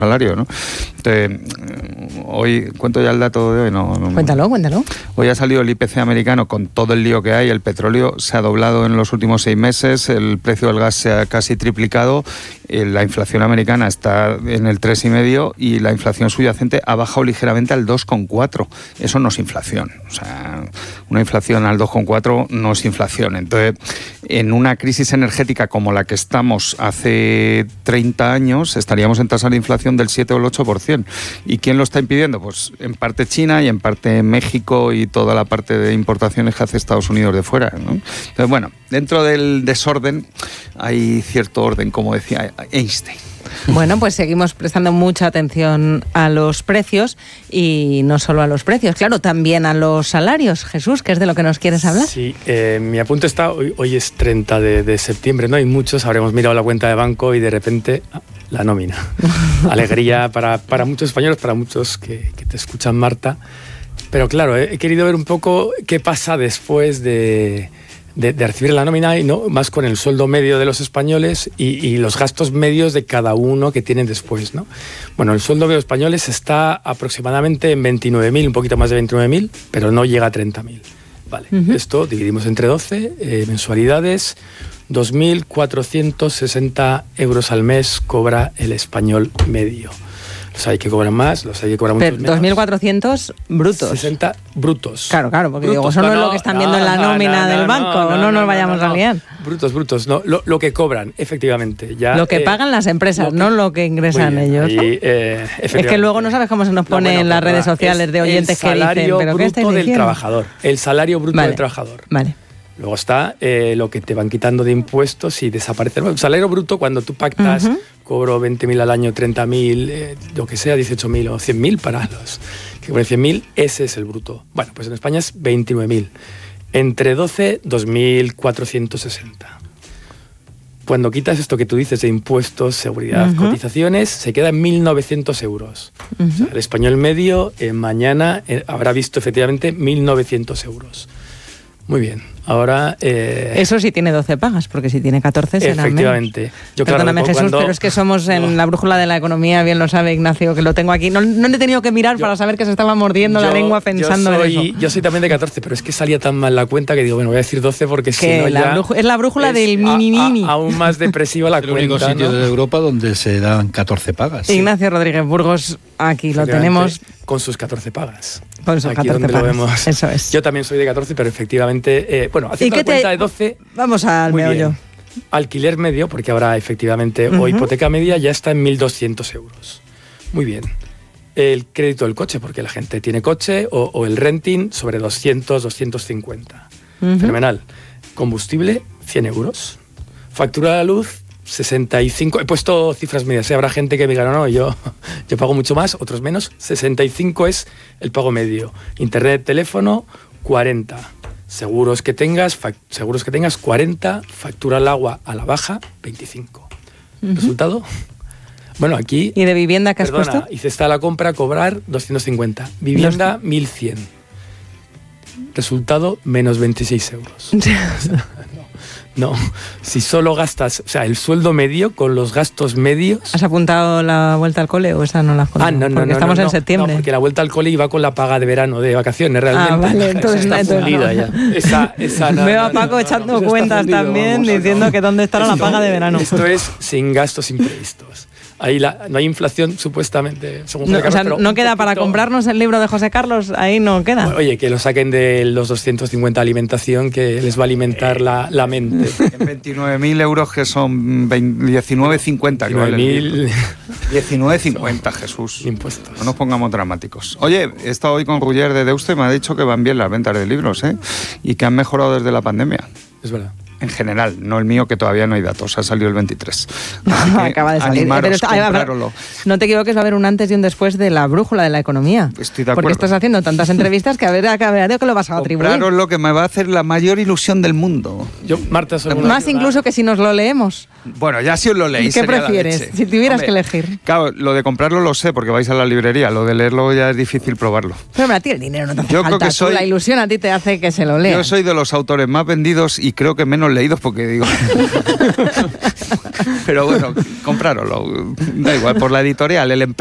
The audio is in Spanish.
salario, ¿no? Entonces, hoy, ¿cuento ya el dato de hoy? No. Cuéntalo. Hoy ha salido el IPC americano con todo el lío que hay. El petróleo se ha doblado en los últimos 6 meses, el precio del gas se ha casi triplicado, la inflación americana está en el 3,5 y la inflación subyacente ha bajado ligeramente al 2,4. Eso no es inflación. O sea, una inflación al 2,4 no es inflación. Entonces, en una crisis energética como la que estamos hace 30 años, estaríamos en tasas de inflación del 7 o el 8%. ¿Y quién lo está impidiendo? Pues en parte China y en parte México y toda la parte de importaciones que hace Estados Unidos de fuera, ¿no? Entonces, bueno, dentro del desorden hay cierto orden, como decía Einstein. Bueno, pues seguimos prestando mucha atención a los precios y no solo a los precios, claro, también a los salarios. Jesús, ¿qué es de lo que nos quieres hablar? Sí, mi apunte está, hoy es 30 de septiembre, ¿no? Hay muchos, habremos mirado la cuenta de banco y de repente la nómina. Alegría para muchos españoles, para muchos que te escuchan, Marta. Pero claro, he querido ver un poco qué pasa después de recibir la nómina y no más con el sueldo medio de los españoles y los gastos medios de cada uno que tienen después, ¿no? Bueno, el sueldo medio de los españoles está aproximadamente en 29.000, un poquito más de 29.000, pero no llega a 30.000. Vale, Esto dividimos entre 12 mensualidades. 2.460 euros al mes cobra el español medio. Los hay que cobran más, los hay que cobran mucho menos. 2.400 brutos. 60 brutos. Claro, porque brutos, digo, eso no es lo que están viendo en la nómina del banco, no nos vayamos a liar. Brutos, no, lo que cobran, efectivamente. Ya, lo que pagan las empresas, no lo que ingresan ellos. ¿No? Es que luego no sabes cómo se nos pone en las redes sociales de oyentes que dicen, ¿pero qué estáis diciendo? Del trabajador, el salario bruto del trabajador. Vale. Luego está lo que te van quitando de impuestos y desaparece. El salario bruto, cuando tú pactas, cobro 20.000 al año, 30.000, lo que sea, 18.000 o 100.000 para los que cobran 100.000, ese es el bruto. Bueno, pues en España es 29.000. Entre 12, 2.460. Cuando quitas esto que tú dices de impuestos, seguridad, cotizaciones, se queda en 1.900 euros. O sea, el español medio mañana habrá visto efectivamente 1.900 euros. Muy bien, ahora... Eso sí tiene 12 pagas, porque si tiene 14 será menos. Efectivamente. Perdóname, Jesús, pero es que somos en la brújula de la economía, bien lo sabe Ignacio, que lo tengo aquí. No he tenido que mirar para saber que se estaba mordiendo la lengua pensando en eso. Yo soy también de 14, pero es que salía tan mal la cuenta que digo, bueno, voy a decir 12 porque si no ya... Es la brújula del mini. Aún más depresiva la cuenta. El único sitio de Europa donde se dan 14 pagas. Ignacio Rodríguez Burgos, aquí lo tenemos. Con sus 14 pagas. Con sus aquí 14 donde pagas. Lo vemos. Eso es. Yo también soy de 14, pero efectivamente, haciendo la cuenta de 12... Vamos al meollo. Alquiler medio, porque ahora efectivamente, o hipoteca media, ya está en 1.200 euros. Muy bien. El crédito del coche, porque la gente tiene coche, o el renting, sobre 200, 250. Fenomenal. Combustible, 100 euros. Factura de la luz, 65. He puesto cifras medias. Habrá gente que me diga, no, yo pago mucho más, otros menos. 65 es el pago medio. Internet, teléfono, 40. Seguros que tengas 40. Factura al agua a la baja, 25. ¿Resultado? Bueno, aquí... ¿Y de vivienda qué has puesto? Y cesta la compra, cobrar 250. Vivienda, 1.100. Resultado, menos 26 euros. No, si solo gastas, o sea, el sueldo medio con los gastos medios... ¿Has apuntado la vuelta al cole o esa no la has contado? No. Porque estamos en septiembre. No, porque la vuelta al cole iba con la paga de verano, de vacaciones, realmente. Vale, entonces está fundida ya. Esa Veo a Paco echando cuentas también, diciendo que dónde estará la paga de verano. Esto es sin gastos imprevistos. Ahí no hay inflación, supuestamente, según José Carlos, pero no queda para comprarnos el libro de José Carlos, ahí no queda. Bueno, oye, que lo saquen de los 250 alimentación, que les va a alimentar la mente. En 29.000 euros, que son 19,50. 19,50, Jesús. Impuestos. No nos pongamos dramáticos. Oye, he estado hoy con Ruller de Deuste y me ha dicho que van bien las ventas de libros, y que han mejorado desde la pandemia. Es verdad. En general, no el mío, que todavía no hay datos, ha salido el 23. Acaba de salir. Comprároslo. No te equivoques, va a haber un antes y un después de la brújula de la economía. Estoy de acuerdo. Porque estás haciendo tantas entrevistas que a ver que lo vas a atribuir. Claro, lo que me va a hacer la mayor ilusión del mundo. Yo, Marta, más incluso que si nos lo leemos. Bueno, ya si os lo leéis. ¿Qué prefieres? Si tuvieras que elegir. Claro, lo de comprarlo lo sé, porque vais a la librería. Lo de leerlo ya es difícil probarlo. Pero a ti el dinero no te hace yo falta. Creo que la ilusión a ti te hace que se lo leas. Yo soy de los autores más vendidos y creo que menos menos leídos porque digo... Pero bueno, comprároslo. Da igual, por la editorial, el